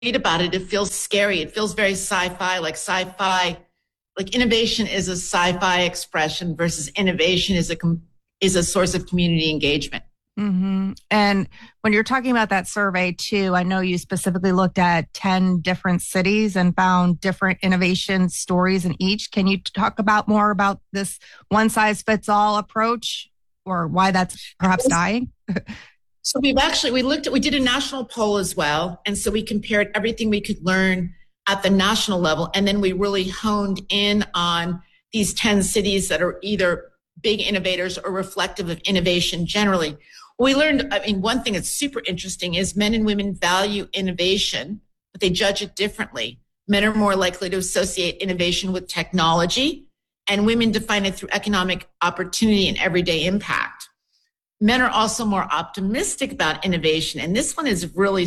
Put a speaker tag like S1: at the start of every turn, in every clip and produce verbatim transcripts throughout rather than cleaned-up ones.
S1: read about it, it feels scary. It feels very sci-fi, like sci-fi, like innovation is a sci-fi expression versus innovation is a is a source of community engagement.
S2: Mm-hmm. And when you're talking about that survey too, I know you specifically looked at ten different cities and found different innovation stories in each. Can you talk about more about this one size fits all approach or why that's perhaps dying?
S1: So we've actually, we looked at, we did a national poll as well. And so we compared everything we could learn at the national level. And then we really honed in on these ten cities that are either big innovators or reflective of innovation generally. We learned, I mean, one thing that's super interesting is men and women value innovation, but they judge it differently. Men are more likely to associate innovation with technology, and women define it through economic opportunity and everyday impact. Men are also more optimistic about innovation. And this one is really,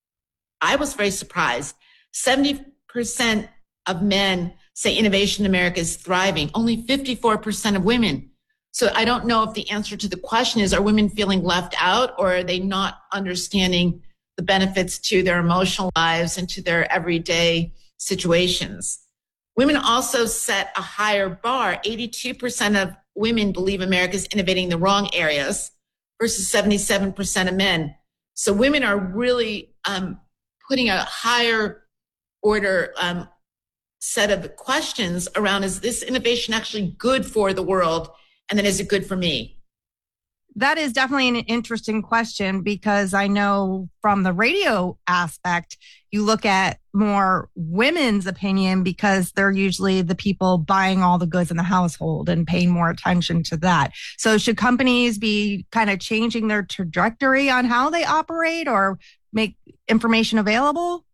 S1: I was very surprised. seventy percent of men say innovation in America is thriving, only fifty-four percent of women. So I don't know if the answer to the question is, are women feeling left out, or are they not understanding the benefits to their emotional lives and to their everyday situations? Women also set a higher bar. eighty-two percent of women believe America is innovating in the wrong areas versus seventy-seven percent of men. So women are really um, putting a higher order um, set of questions around, is this innovation actually good for the world? And then is it good for me?
S2: That is definitely an interesting question, because I know from the radio aspect, you look at more women's opinion because they're usually the people buying all the goods in the household and paying more attention to that. So should companies be kind of changing their trajectory on how they operate or make information available?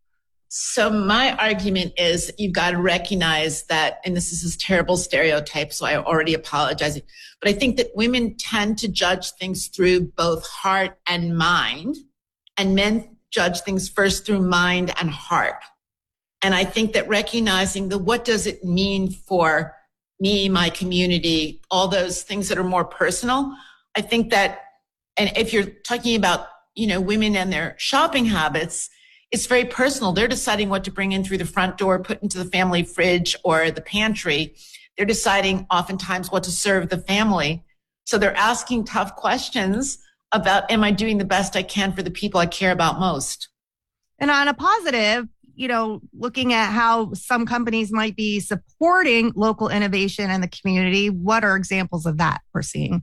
S1: So my argument is you've got to recognize that, and this is this terrible stereotype, so I already apologize, but I think that women tend to judge things through both heart and mind, and men judge things first through mind and heart. And I think that recognizing the what does it mean for me, my community, all those things that are more personal, I think that, and if you're talking about, you know, women and their shopping habits, it's very personal. They're deciding what to bring in through the front door, put into the family fridge or the pantry. They're deciding oftentimes what to serve the family. So they're asking tough questions about, am I doing the best I can for the people I care about most?
S2: And on a positive, you know, looking at how some companies might be supporting local innovation in the community, what are examples of that we're seeing?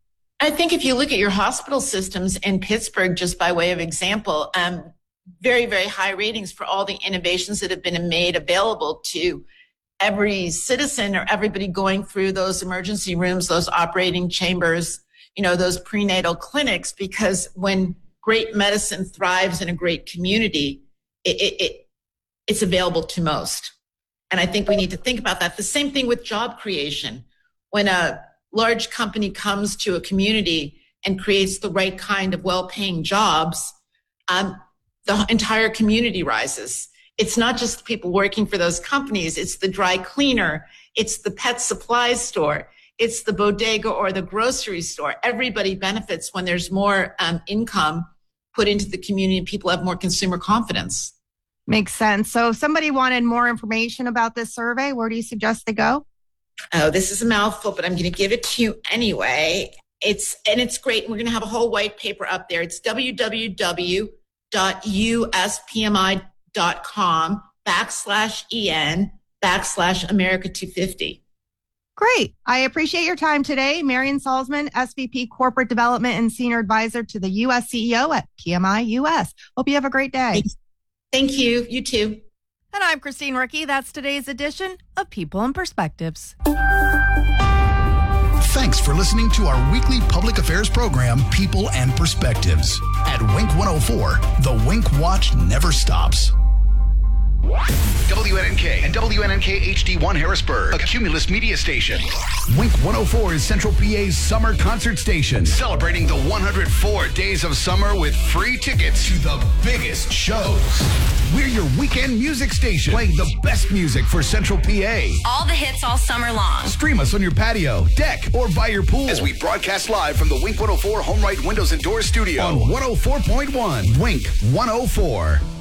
S1: I think if you look at your hospital systems in Pittsburgh, just by way of example, um, very, very high ratings for all the innovations that have been made available to every citizen or everybody going through those emergency rooms, those operating chambers, you know, those prenatal clinics, because when great medicine thrives in a great community, it, it, it it's available to most. And I think we need to think about that. The same thing with job creation. When a large company comes to a community and creates the right kind of well-paying jobs, um, the entire community rises. It's not just the people working for those companies. It's the dry cleaner. It's the pet supply store. It's the bodega or the grocery store. Everybody benefits when there's more um, income put into the community and people have more consumer confidence.
S2: Makes sense. So if somebody wanted more information about this survey, where do you suggest they go?
S1: Oh, this is a mouthful, but I'm going to give it to you anyway. It's, and it's great. And we're going to have a whole white paper up there. It's www. dot uspmi.com backslash en backslash America two fifty.
S2: Great. I appreciate your time today. Marion Salzman, S V P Corporate Development and Senior Advisor to the U S C E O at P M I U S. Hope you have a great day.
S1: Thank you. You too.
S2: And I'm Christine Ricky. That's today's edition of People and Perspectives.
S3: Thanks for listening to our weekly public affairs program, People and Perspectives. At Wink one oh four, the Wink Watch never stops. W N N K and W N N K H D one Harrisburg, a Cumulus media station. Wink one oh four is Central P A's summer concert station, celebrating the one hundred four days of summer with free tickets to the biggest shows. We're your weekend music station, playing the best music for Central P A.
S4: All the hits all summer long.
S3: Stream us on your patio, deck, or by your pool as we broadcast live from the Wink one oh four Home Right Windows and Doors studio on one oh four point one Wink one oh four.